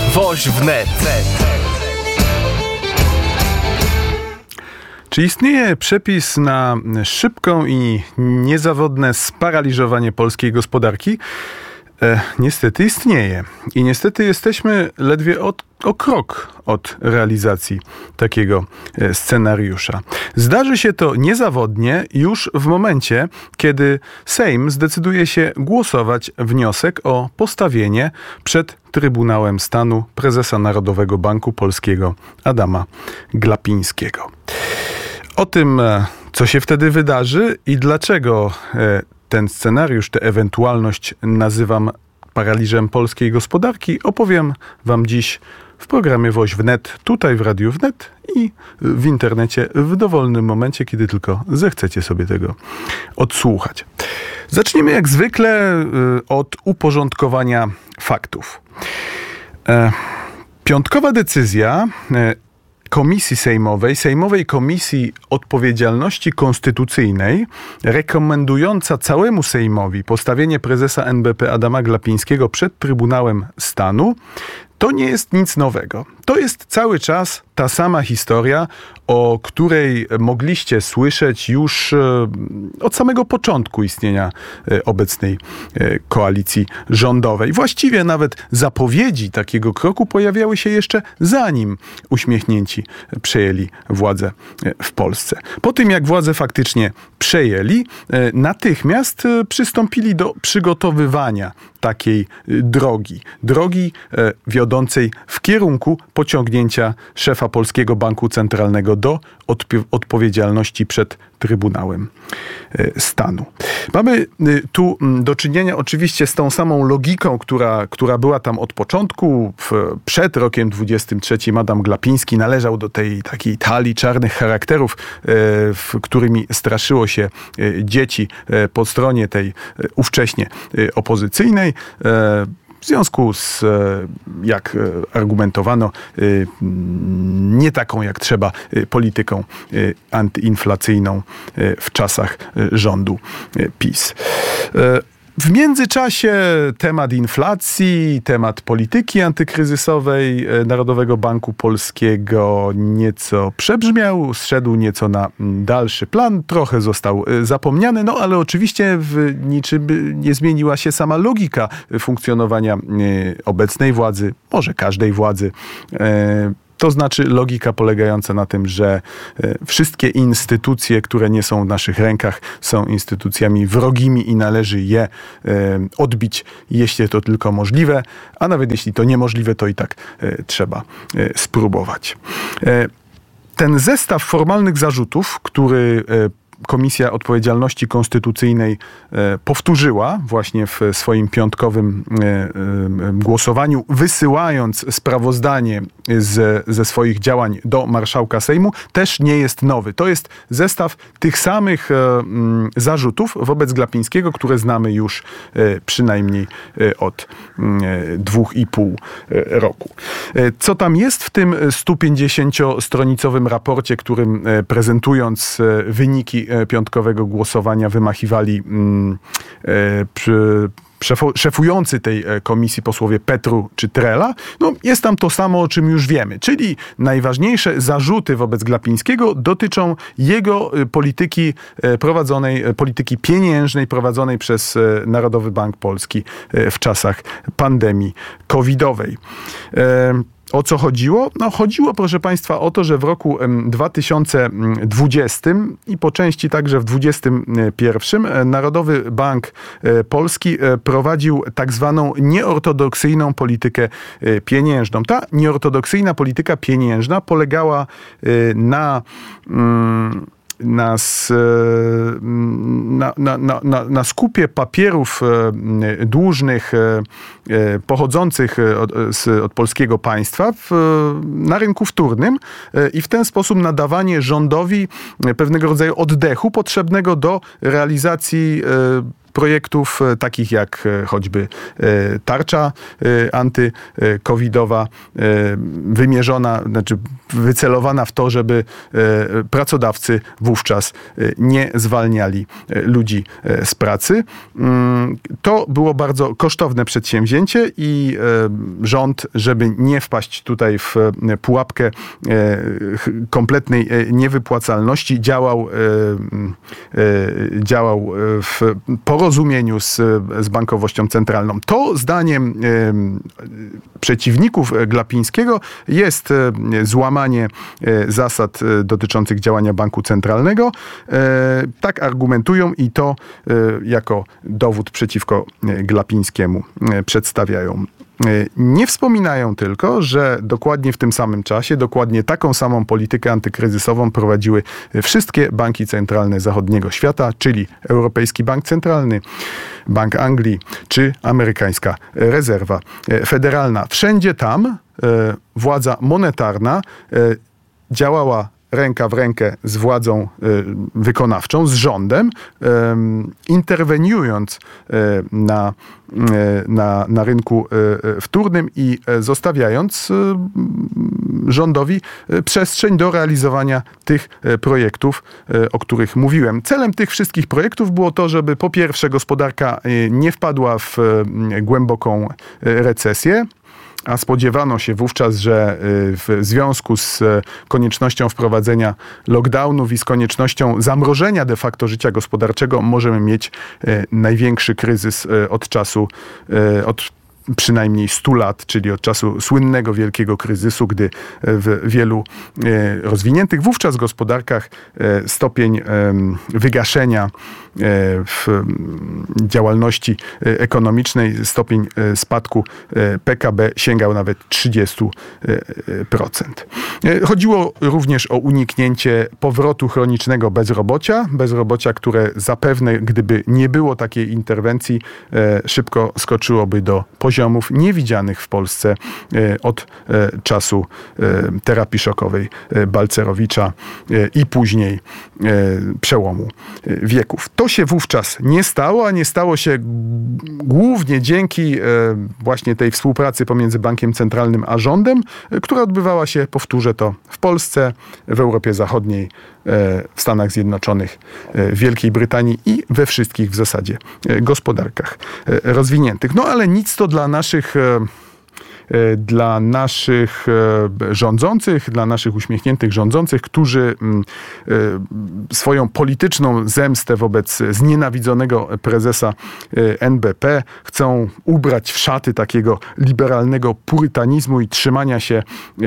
Woź wnet. Czy istnieje przepis na szybką i niezawodne sparaliżowanie polskiej gospodarki? Niestety istnieje. I niestety jesteśmy ledwie o krok od realizacji takiego scenariusza. Zdarzy się to niezawodnie już w momencie, kiedy Sejm zdecyduje się głosować wniosek o postawienie przed Trybunałem Stanu prezesa Narodowego Banku Polskiego Adama Glapińskiego. O tym, co się wtedy wydarzy i dlaczego ten scenariusz, tę ewentualność nazywam paraliżem polskiej gospodarki, opowiem wam dziś w programie Woź wnet, tutaj w Radiu Wnet i w internecie w dowolnym momencie, kiedy tylko zechcecie sobie tego odsłuchać. Zacznijmy jak zwykle od uporządkowania faktów. Piątkowa decyzja Komisji Sejmowej Komisji Odpowiedzialności Konstytucyjnej, rekomendująca całemu Sejmowi postawienie prezesa NBP Adama Glapińskiego przed Trybunałem Stanu, to nie jest nic nowego. To jest cały czas ta sama historia, o której mogliście słyszeć już od samego początku istnienia obecnej koalicji rządowej. Właściwie nawet zapowiedzi takiego kroku pojawiały się jeszcze zanim uśmiechnięci przejęli władzę w Polsce. Po tym, jak władzę faktycznie przejęli, natychmiast przystąpili do przygotowywania takiej drogi wiodącej w kierunku pociągnięcia szefa Polskiego Banku Centralnego do odpowiedzialności przed Trybunałem Stanu. Mamy tu do czynienia oczywiście z tą samą logiką, która była tam od początku. Przed rokiem 23 Adam Glapiński należał do tej takiej talii czarnych charakterów, którymi straszyło się dzieci po stronie tej ówcześnie opozycyjnej. W związku z, jak argumentowano, nie taką jak trzeba polityką antyinflacyjną w czasach rządu PiS. W międzyczasie temat inflacji, temat polityki antykryzysowej Narodowego Banku Polskiego nieco przebrzmiał, zszedł nieco na dalszy plan, trochę został zapomniany, no ale oczywiście w niczym nie zmieniła się sama logika funkcjonowania obecnej władzy, może każdej władzy. To znaczy logika polegająca na tym, że wszystkie instytucje, które nie są w naszych rękach, są instytucjami wrogimi i należy je odbić, jeśli to tylko możliwe, a nawet jeśli to niemożliwe, to i tak trzeba spróbować. Ten zestaw formalnych zarzutów, który Komisja Odpowiedzialności Konstytucyjnej powtórzyła właśnie w swoim piątkowym głosowaniu, wysyłając sprawozdanie ze swoich działań do marszałka Sejmu, też nie jest nowy. To jest zestaw tych samych zarzutów wobec Glapińskiego, które znamy już przynajmniej od 2,5 roku. Co tam jest w tym 150-stronicowym raporcie, którym prezentując wyniki piątkowego głosowania wymachiwali szefujący tej komisji posłowie Petru czy Trela? No, jest tam to samo, o czym już wiemy. Czyli najważniejsze zarzuty wobec Glapińskiego dotyczą jego polityki pieniężnej prowadzonej przez Narodowy Bank Polski w czasach pandemii covidowej. O co chodziło? No, chodziło, proszę Państwa, o to, że w roku 2020 i po części także w 2021 Narodowy Bank Polski prowadził tak zwaną nieortodoksyjną politykę pieniężną. Ta nieortodoksyjna polityka pieniężna polegała na skupie papierów dłużnych pochodzących od polskiego państwa na rynku wtórnym i w ten sposób nadawanie rządowi pewnego rodzaju oddechu potrzebnego do realizacji projektów, takich jak choćby tarcza antykowidowa, wycelowana w to, żeby pracodawcy wówczas nie zwalniali ludzi z pracy. To było bardzo kosztowne przedsięwzięcie i rząd, żeby nie wpaść tutaj w pułapkę kompletnej niewypłacalności, działał w porozumieniu z bankowością centralną. To zdaniem przeciwników Glapińskiego jest złamanie zasad dotyczących działania banku centralnego. Tak argumentują i to jako dowód przeciwko Glapińskiemu przedstawiają. Nie wspominają tylko, że dokładnie w tym samym czasie, dokładnie taką samą politykę antykryzysową prowadziły wszystkie banki centralne zachodniego świata, czyli Europejski Bank Centralny, Bank Anglii czy amerykańska rezerwa federalna. Wszędzie tam władza monetarna działała ręka w rękę z władzą wykonawczą, z rządem, interweniując na rynku wtórnym i zostawiając rządowi przestrzeń do realizowania tych projektów, o których mówiłem. Celem tych wszystkich projektów było to, żeby po pierwsze gospodarka nie wpadła w głęboką recesję, a spodziewano się wówczas, że w związku z koniecznością wprowadzenia lockdownów i z koniecznością zamrożenia de facto życia gospodarczego możemy mieć największy kryzys od przynajmniej 100 lat, czyli od czasu słynnego wielkiego kryzysu, gdy w wielu rozwiniętych wówczas gospodarkach stopień wygaszenia w działalności ekonomicznej, stopień spadku PKB sięgał nawet 30%. Chodziło również o uniknięcie powrotu chronicznego bezrobocia, które zapewne, gdyby nie było takiej interwencji, szybko skoczyłoby do poziomów niewidzianych w Polsce od czasu terapii szokowej Balcerowicza i później przełomu wieków. To się wówczas nie stało, a nie stało się głównie dzięki właśnie tej współpracy pomiędzy Bankiem Centralnym a rządem, która odbywała się, powtórzę to, w Polsce, w Europie Zachodniej, w Stanach Zjednoczonych, w Wielkiej Brytanii i we wszystkich w zasadzie gospodarkach rozwiniętych. No ale nic to dla naszych rządzących, dla naszych uśmiechniętych rządzących, którzy swoją polityczną zemstę wobec znienawidzonego prezesa NBP chcą ubrać w szaty takiego liberalnego purytanizmu i trzymania się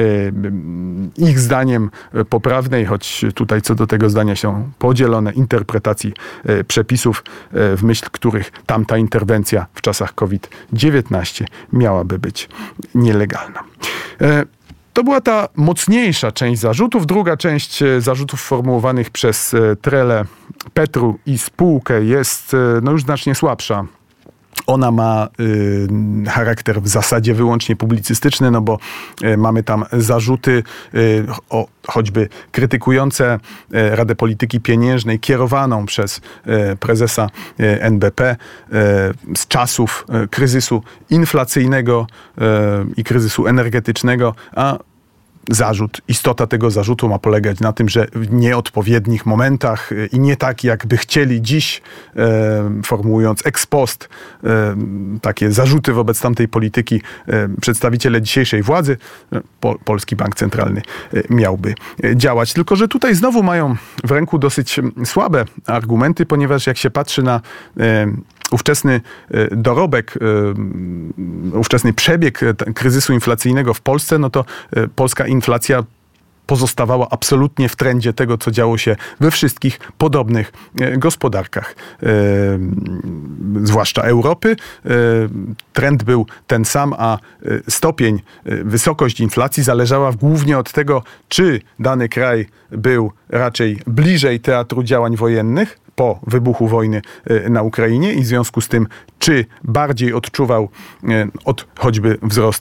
ich zdaniem poprawnej, choć tutaj co do tego zdania są podzielone, interpretacji przepisów, w myśl których tamta interwencja w czasach COVID-19 miałaby być nielegalna. To była ta mocniejsza część zarzutów. Druga część zarzutów formułowanych przez Trele, Petru i spółkę jest już znacznie słabsza. Ona ma charakter w zasadzie wyłącznie publicystyczny, no bo mamy tam zarzuty choćby krytykujące Radę Polityki Pieniężnej kierowaną przez prezesa NBP z czasów kryzysu inflacyjnego i kryzysu energetycznego, a istota tego zarzutu ma polegać na tym, że w nieodpowiednich momentach i nie tak, jakby chcieli dziś, formułując ex post takie zarzuty wobec tamtej polityki, przedstawiciele dzisiejszej władzy, Polski Bank Centralny miałby działać. Tylko że tutaj znowu mają w ręku dosyć słabe argumenty, ponieważ jak się patrzy na ówczesny dorobek, ówczesny przebieg kryzysu inflacyjnego w Polsce, no to polska inflacja pozostawała absolutnie w trendzie tego, co działo się we wszystkich podobnych gospodarkach, zwłaszcza Europy. Trend był ten sam, a stopień, wysokość inflacji zależała głównie od tego, czy dany kraj był raczej bliżej teatru działań wojennych, po wybuchu wojny na Ukrainie i w związku z tym, czy bardziej odczuwał choćby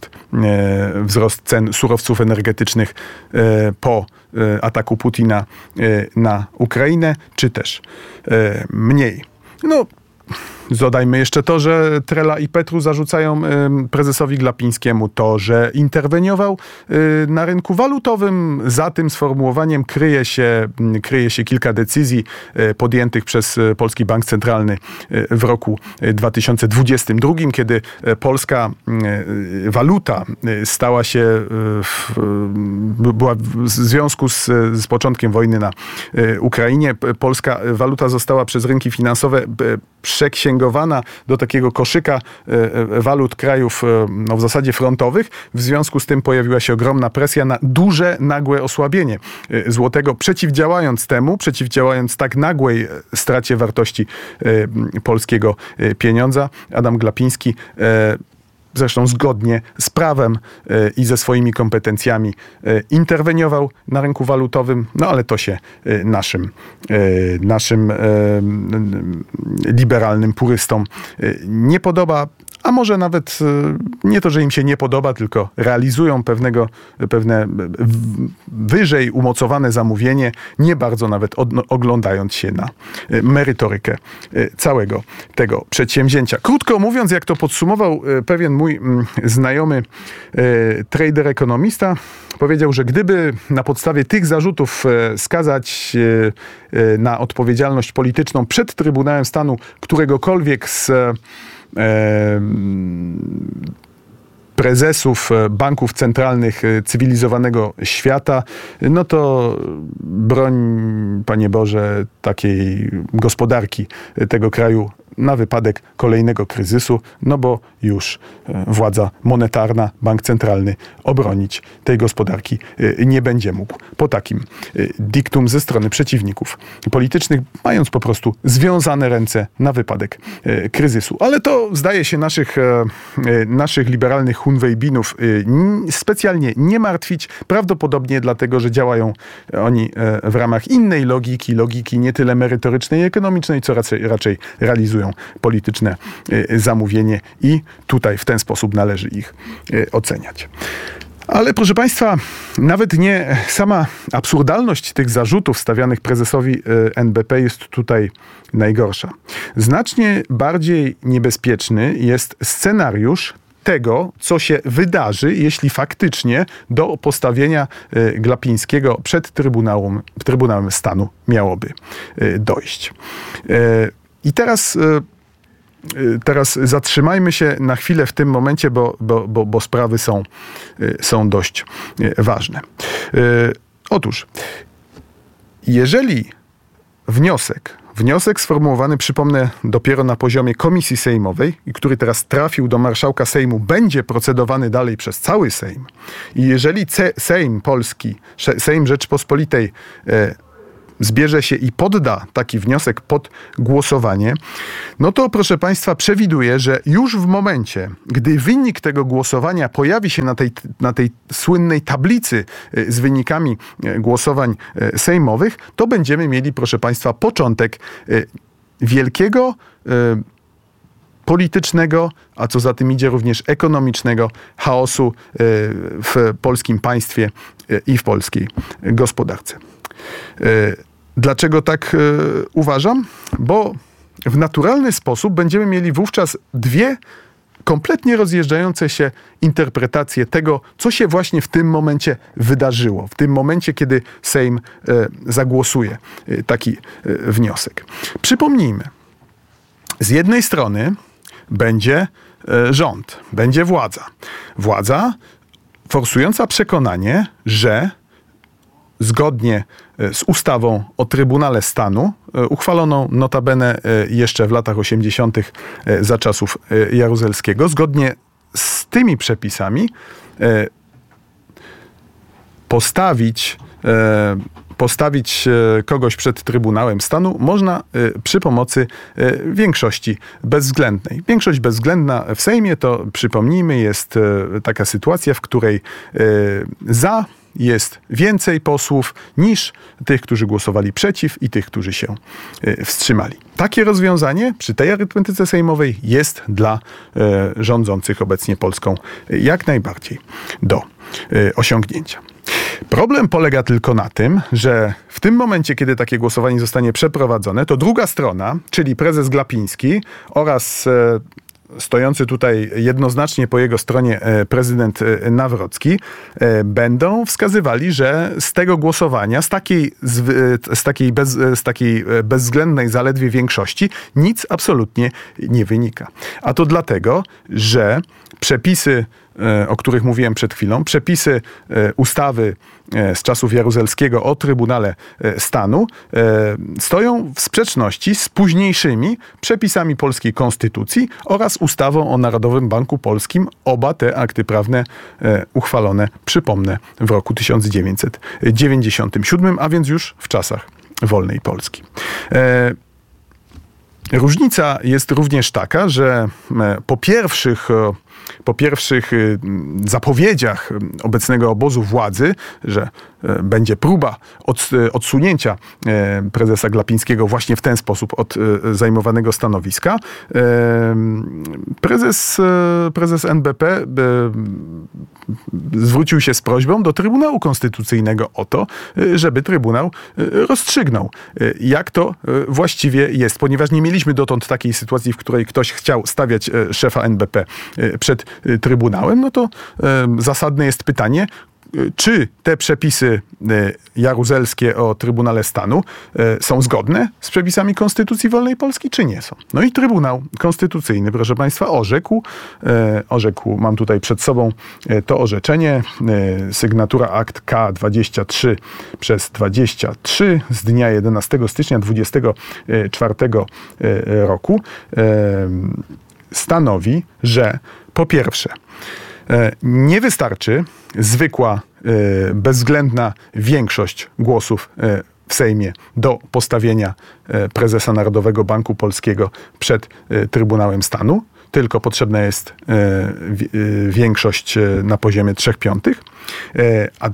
wzrost cen surowców energetycznych po ataku Putina na Ukrainę, czy też mniej. No, Dodajmy jeszcze to, że Trela i Petru zarzucają prezesowi Glapińskiemu to, że interweniował na rynku walutowym. Za tym sformułowaniem kryje się kilka decyzji podjętych przez Polski Bank Centralny w roku 2022, kiedy polska waluta stała się, była w związku z początkiem wojny na Ukrainie. Polska waluta została przez rynki finansowe przeksięgowana do takiego koszyka walut krajów w zasadzie frontowych. W związku z tym pojawiła się ogromna presja na duże, nagłe osłabienie złotego. Przeciwdziałając tak nagłej stracie wartości polskiego pieniądza, Adam Glapiński zresztą zgodnie z prawem i ze swoimi kompetencjami interweniował na rynku walutowym, no ale to się naszym liberalnym purystom nie podoba. A może nawet nie to, że im się nie podoba, tylko realizują pewne wyżej umocowane zamówienie, nie bardzo nawet oglądając się na merytorykę całego tego przedsięwzięcia. Krótko mówiąc, jak to podsumował pewien mój znajomy trader ekonomista, powiedział, że gdyby na podstawie tych zarzutów skazać na odpowiedzialność polityczną przed Trybunałem Stanu któregokolwiek z prezesów banków centralnych cywilizowanego świata, no to broń, Panie Boże, takiej gospodarki tego kraju na wypadek kolejnego kryzysu, no bo już władza monetarna, bank centralny obronić tej gospodarki nie będzie mógł. Po takim diktum ze strony przeciwników politycznych, mając po prostu związane ręce na wypadek kryzysu. Ale to zdaje się naszych liberalnych hunwejbinów specjalnie nie martwić, prawdopodobnie dlatego, że działają oni w ramach innej logiki nie tyle merytorycznej i ekonomicznej, co raczej realizują polityczne zamówienie i tutaj w ten sposób należy ich oceniać. Ale proszę Państwa, nawet nie sama absurdalność tych zarzutów stawianych prezesowi NBP jest tutaj najgorsza. Znacznie bardziej niebezpieczny jest scenariusz tego, co się wydarzy, jeśli faktycznie do postawienia Glapińskiego przed Trybunałem Stanu miałoby dojść. I teraz zatrzymajmy się na chwilę w tym momencie, bo sprawy są dość ważne. Otóż, jeżeli wniosek sformułowany, przypomnę, dopiero na poziomie komisji sejmowej i który teraz trafił do marszałka Sejmu, będzie procedowany dalej przez cały Sejm i jeżeli Sejm Polski, Sejm Rzeczypospolitej zbierze się i podda taki wniosek pod głosowanie, no to proszę Państwa przewiduję, że już w momencie, gdy wynik tego głosowania pojawi się na tej słynnej tablicy z wynikami głosowań sejmowych, to będziemy mieli, proszę Państwa, początek wielkiego politycznego, a co za tym idzie również ekonomicznego chaosu w polskim państwie i w polskiej gospodarce. Dlaczego tak uważam? Bo w naturalny sposób będziemy mieli wówczas dwie kompletnie rozjeżdżające się interpretacje tego, co się właśnie w tym momencie wydarzyło. W tym momencie, kiedy Sejm zagłosuje taki wniosek. Przypomnijmy, z jednej strony będzie rząd, będzie władza. Władza forsująca przekonanie, że zgodnie z ustawą o Trybunale Stanu, uchwaloną notabene jeszcze w latach 80. Za czasów Jaruzelskiego, zgodnie z tymi przepisami postawić kogoś przed Trybunałem Stanu można przy pomocy większości bezwzględnej. Większość bezwzględna w Sejmie to, przypomnijmy, jest taka sytuacja, w której za jest więcej posłów niż tych, którzy głosowali przeciw i tych, którzy się wstrzymali. Takie rozwiązanie przy tej arytmetyce sejmowej jest dla rządzących obecnie Polską jak najbardziej do osiągnięcia. Problem polega tylko na tym, że w tym momencie, kiedy takie głosowanie zostanie przeprowadzone, to druga strona, czyli prezes Glapiński oraz stojący tutaj jednoznacznie po jego stronie prezydent Nawrocki, będą wskazywali, że z tego głosowania, z takiej bezwzględnej zaledwie większości nic absolutnie nie wynika. A to dlatego, że przepisy, o których mówiłem przed chwilą, przepisy ustawy z czasów Jaruzelskiego o Trybunale Stanu stoją w sprzeczności z późniejszymi przepisami polskiej konstytucji oraz ustawą o Narodowym Banku Polskim. Oba te akty prawne uchwalone, przypomnę, w roku 1997, a więc już w czasach wolnej Polski. Różnica jest również taka, że po pierwszych zapowiedziach obecnego obozu władzy, że będzie próba odsunięcia prezesa Glapińskiego właśnie w ten sposób od zajmowanego stanowiska, prezes NBP zwrócił się z prośbą do Trybunału Konstytucyjnego o to, żeby Trybunał rozstrzygnął, jak to właściwie jest. Ponieważ nie mieliśmy dotąd takiej sytuacji, w której ktoś chciał stawiać szefa NBP przed Trybunałem, no to zasadne jest pytanie, czy te przepisy jaruzelskie o Trybunale Stanu są zgodne z przepisami Konstytucji Wolnej Polski, czy nie są. No i Trybunał Konstytucyjny, proszę Państwa, orzekł, mam tutaj przed sobą to orzeczenie, sygnatura akt K23/23 z dnia 11 stycznia 2024 roku, stanowi, że po pierwsze, nie wystarczy zwykła, bezwzględna większość głosów w Sejmie do postawienia prezesa Narodowego Banku Polskiego przed Trybunałem Stanu, tylko potrzebna jest większość na poziomie 3/5. A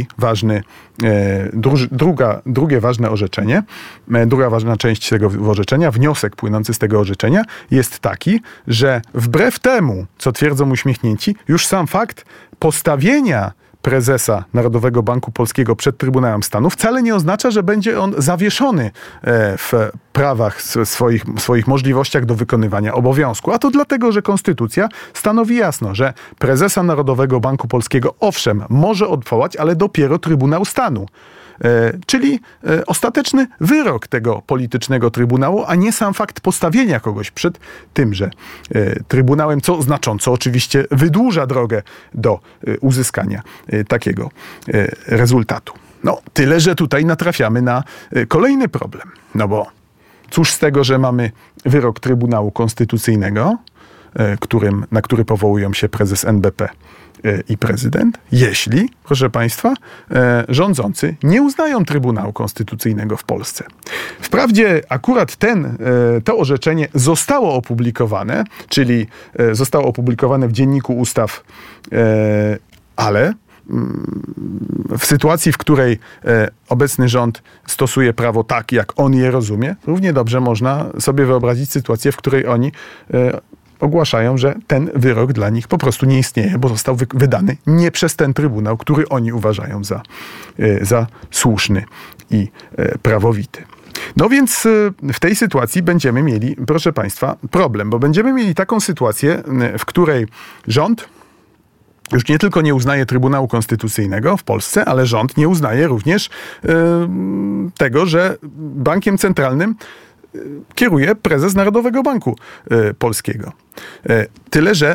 drugie ważne orzeczenie, druga ważna część tego orzeczenia, wniosek płynący z tego orzeczenia jest taki, że wbrew temu, co twierdzą uśmiechnięci, już sam fakt postawienia prezesa Narodowego Banku Polskiego przed Trybunałem Stanu wcale nie oznacza, że będzie on zawieszony w prawach, swoich możliwościach do wykonywania obowiązku. A to dlatego, że Konstytucja stanowi jasno, że prezesa Narodowego Banku Polskiego owszem może odwołać, ale dopiero Trybunał Stanu. Czyli ostateczny wyrok tego politycznego trybunału, a nie sam fakt postawienia kogoś przed tymże trybunałem, co znacząco oczywiście wydłuża drogę do uzyskania takiego rezultatu. No, tyle, że tutaj natrafiamy na kolejny problem. No bo cóż z tego, że mamy wyrok Trybunału Konstytucyjnego, na który powołują się prezes NBP i prezydent, jeśli, proszę Państwa, rządzący nie uznają Trybunału Konstytucyjnego w Polsce. Wprawdzie akurat to orzeczenie zostało opublikowane, czyli zostało opublikowane w Dzienniku Ustaw, ale w sytuacji, w której obecny rząd stosuje prawo tak, jak on je rozumie, równie dobrze można sobie wyobrazić sytuację, w której oni ogłaszają, że ten wyrok dla nich po prostu nie istnieje, bo został wydany nie przez ten trybunał, który oni uważają za słuszny i prawowity. No więc w tej sytuacji będziemy mieli, proszę Państwa, problem, bo będziemy mieli taką sytuację, w której rząd już nie tylko nie uznaje Trybunału Konstytucyjnego w Polsce, ale rząd nie uznaje również tego, że bankiem centralnym kieruje prezes Narodowego Banku Polskiego. Tyle, że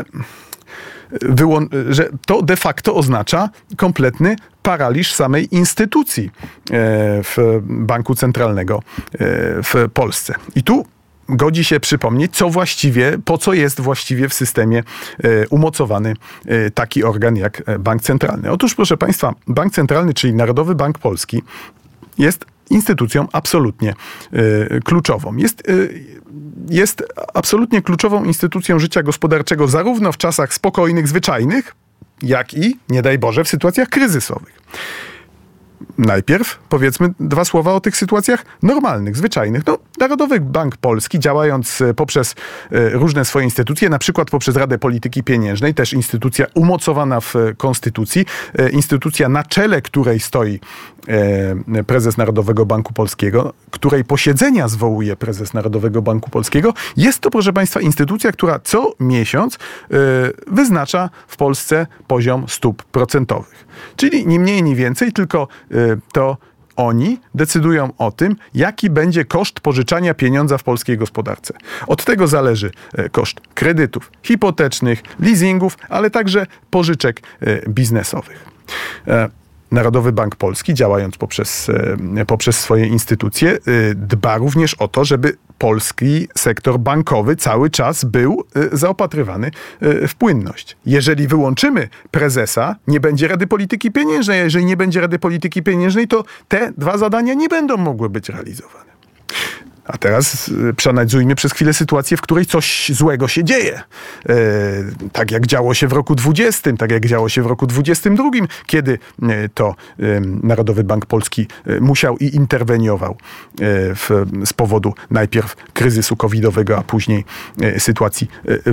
to de facto oznacza kompletny paraliż samej instytucji Banku Centralnego w Polsce. I tu godzi się przypomnieć, po co jest właściwie w systemie umocowany taki organ jak Bank Centralny. Otóż, proszę Państwa, Bank Centralny, czyli Narodowy Bank Polski, jest instytucją absolutnie kluczową. Jest absolutnie kluczową instytucją życia gospodarczego zarówno w czasach spokojnych, zwyczajnych, jak i, nie daj Boże, w sytuacjach kryzysowych. Najpierw powiedzmy dwa słowa o tych sytuacjach normalnych, zwyczajnych. No, Narodowy Bank Polski, działając poprzez różne swoje instytucje, na przykład poprzez Radę Polityki Pieniężnej, też instytucja umocowana w Konstytucji, instytucja na czele której stoi prezes Narodowego Banku Polskiego, której posiedzenia zwołuje prezes Narodowego Banku Polskiego, jest to, proszę Państwa, instytucja, która co miesiąc wyznacza w Polsce poziom stóp procentowych. Czyli ni mniej, ni więcej, tylko to oni decydują o tym, jaki będzie koszt pożyczania pieniądza w polskiej gospodarce. Od tego zależy koszt kredytów hipotecznych, leasingów, ale także pożyczek biznesowych. Narodowy Bank Polski, działając poprzez swoje instytucje, dba również o to, żeby polski sektor bankowy cały czas był zaopatrywany w płynność. Jeżeli wyłączymy prezesa, nie będzie Rady Polityki Pieniężnej, a jeżeli nie będzie Rady Polityki Pieniężnej, to te dwa zadania nie będą mogły być realizowane. A teraz przeanalizujmy przez chwilę sytuację, w której coś złego się dzieje. Tak jak działo się w roku 2020, tak jak działo się w roku 2022, kiedy to Narodowy Bank Polski musiał i interweniował z powodu najpierw kryzysu covidowego, a później sytuacji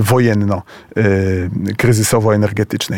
wojenno-kryzysowo-energetycznej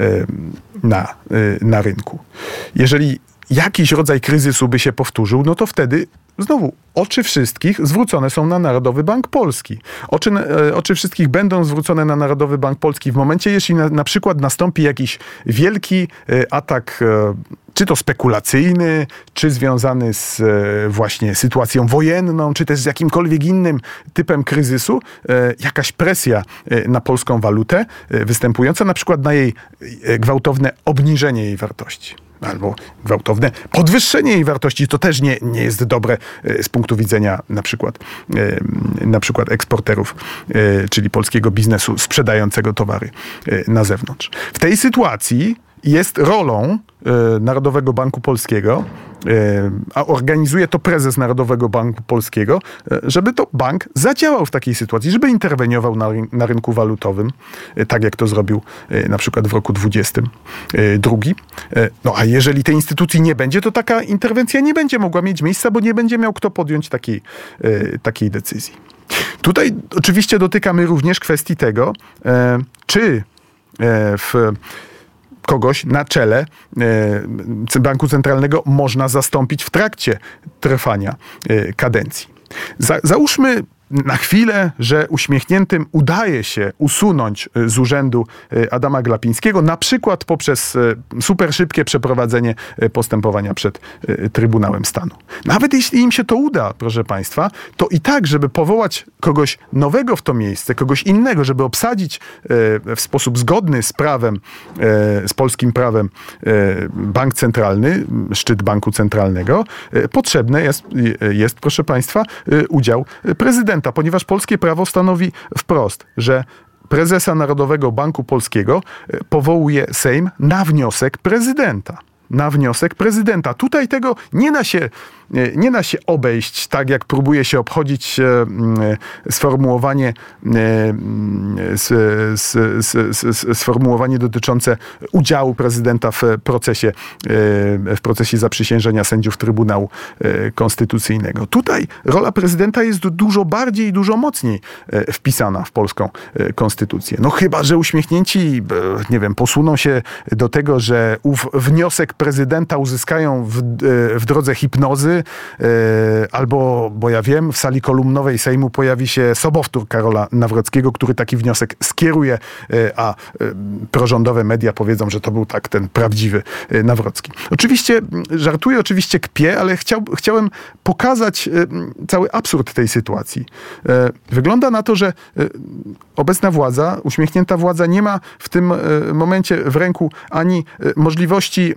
na rynku. Jeżeli jakiś rodzaj kryzysu by się powtórzył, no to wtedy znowu oczy wszystkich zwrócone są na Narodowy Bank Polski. Oczy wszystkich będą zwrócone na Narodowy Bank Polski w momencie, jeśli na przykład nastąpi jakiś wielki atak, czy to spekulacyjny, czy związany z właśnie sytuacją wojenną, czy też z jakimkolwiek innym typem kryzysu, jakaś presja na polską walutę występująca, na przykład na jej gwałtowne obniżenie jej wartości. Albo gwałtowne podwyższenie jej wartości, to też nie jest dobre z punktu widzenia na przykład eksporterów, czyli polskiego biznesu sprzedającego towary na zewnątrz. W tej sytuacji jest rolą Narodowego Banku Polskiego, a organizuje to prezes Narodowego Banku Polskiego, żeby to bank zadziałał w takiej sytuacji, żeby interweniował na rynku walutowym, tak jak to zrobił na przykład w roku 2022. No a jeżeli tej instytucji nie będzie, to taka interwencja nie będzie mogła mieć miejsca, bo nie będzie miał kto podjąć takiej decyzji. Tutaj oczywiście dotykamy również kwestii tego, czy kogoś na czele Banku Centralnego można zastąpić w trakcie trwania kadencji. Załóżmy na chwilę, że uśmiechniętym udaje się usunąć z urzędu Adama Glapińskiego, na przykład poprzez super szybkie przeprowadzenie postępowania przed Trybunałem Stanu. Nawet jeśli im się to uda, proszę Państwa, to i tak, żeby powołać kogoś nowego w to miejsce, kogoś innego, żeby obsadzić w sposób zgodny z prawem, z polskim prawem bank centralny, szczyt banku centralnego, potrzebne jest, proszę Państwa, udział prezydenta, ponieważ polskie prawo stanowi wprost, że prezesa Narodowego Banku Polskiego powołuje Sejm na wniosek prezydenta. Tutaj tego nie da się obejść, tak jak próbuje się obchodzić sformułowanie dotyczące udziału prezydenta w procesie zaprzysiężenia sędziów Trybunału Konstytucyjnego. Tutaj rola prezydenta jest dużo bardziej i dużo mocniej wpisana w polską konstytucję. No chyba że uśmiechnięci, nie wiem, posuną się do tego, że ów wniosek prezydenta uzyskają w drodze hipnozy, albo, bo ja wiem, w sali kolumnowej Sejmu pojawi się sobowtór Karola Nawrockiego, który taki wniosek skieruje, a prorządowe media powiedzą, że to był tak ten prawdziwy Nawrocki. Oczywiście żartuję, oczywiście kpię, ale chciałem pokazać cały absurd tej sytuacji. Wygląda na to, że obecna władza, uśmiechnięta władza nie ma w tym momencie w ręku ani możliwości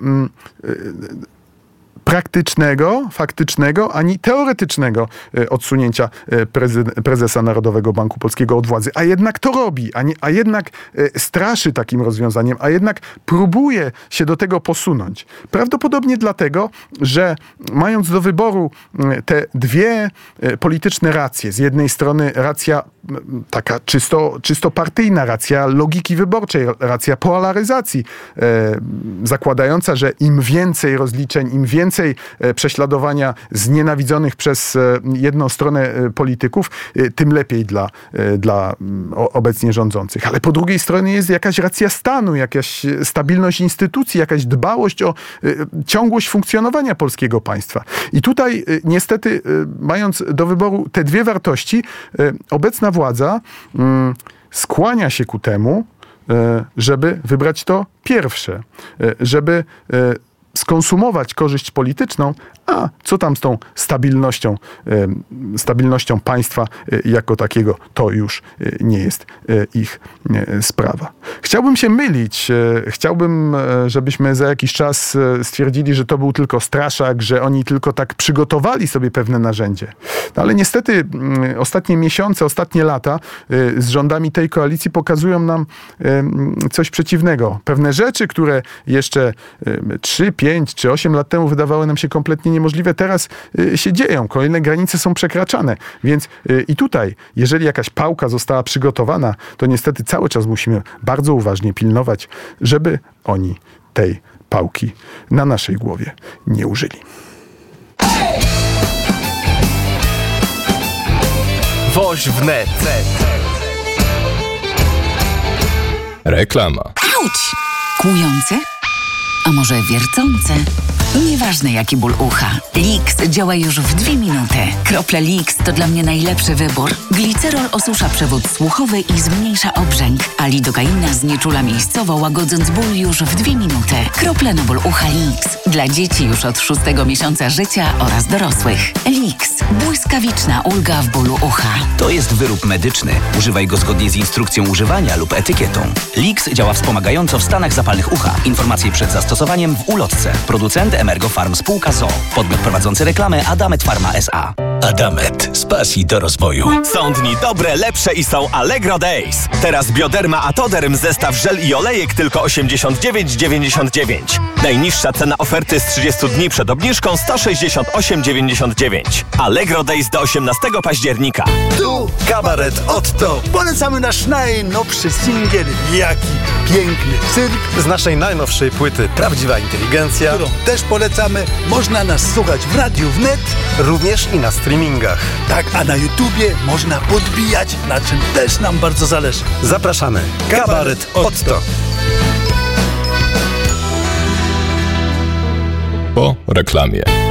praktycznego, faktycznego, ani teoretycznego odsunięcia prezesa Narodowego Banku Polskiego od władzy. A jednak to robi, a jednak straszy takim rozwiązaniem, a jednak próbuje się do tego posunąć. Prawdopodobnie dlatego, że mając do wyboru te dwie polityczne racje, z jednej strony racja taka czysto partyjna, racja logiki wyborczej, racja polaryzacji, zakładająca, że im więcej rozliczeń, im więcej więcej prześladowania znienawidzonych przez jedną stronę polityków, tym lepiej dla obecnie rządzących. Ale po drugiej stronie jest jakaś racja stanu, jakaś stabilność instytucji, jakaś dbałość o ciągłość funkcjonowania polskiego państwa. I tutaj niestety, mając do wyboru te dwie wartości, obecna władza skłania się ku temu, żeby wybrać to pierwsze, żeby skonsumować korzyść polityczną, a co tam z tą stabilnością państwa jako takiego, to już nie jest ich sprawa. Chciałbym się mylić, chciałbym, żebyśmy za jakiś czas stwierdzili, że to był tylko straszak, że oni tylko tak przygotowali sobie pewne narzędzie. No ale niestety ostatnie miesiące, ostatnie lata z rządami tej koalicji pokazują nam coś przeciwnego. Pewne rzeczy, które jeszcze 3, 5 czy 8 lat temu wydawały nam się kompletnie niemożliwe, teraz się dzieją. Kolejne granice są przekraczane. Więc i tutaj, jeżeli jakaś pałka została przygotowana, to niestety cały czas musimy bardzo uważnie pilnować, żeby oni tej pałki na naszej głowie nie użyli. Woź wnet. Reklama. Auć! Kłujące? A może wiercące? Nieważne jaki ból ucha. Lix działa już w 2 minuty. Krople Lix to dla mnie najlepszy wybór. Glicerol osusza przewód słuchowy i zmniejsza obrzęk, a lidokaina znieczula miejscowo, łagodząc ból już w 2 minuty. Krople na ból ucha Lix. Dla dzieci już od 6 miesiąca życia oraz dorosłych. Lix. Błyskawiczna ulga w bólu ucha. To jest wyrób medyczny. Używaj go zgodnie z instrukcją używania lub etykietą. Lix działa wspomagająco w stanach zapalnych ucha. Informacje przed zastosowaniem w ulotce. Producent Emergo Farm Spółka ZOO. Podmiot prowadzący reklamę Adamet Pharma S.A. Adamet. Z pasji do rozwoju. Są dni dobre, lepsze i są Allegro Days. Teraz Bioderma Atoderm zestaw żel i olejek tylko 89,99. Najniższa cena oferty z 30 dni przed obniżką 168,99. Allegro Days do 18 października. Tu kabaret Otto. Polecamy nasz najnowszy singiel. Jaki piękny cyrk. Z naszej najnowszej płyty Prawdziwa Inteligencja, Którą też polecamy. Można nas słuchać w radiu wnet. również i na streamingach. Tak, a na YouTubie można podbijać, na czym też nam bardzo zależy. Zapraszamy. Kabaret Otto. Po reklamie.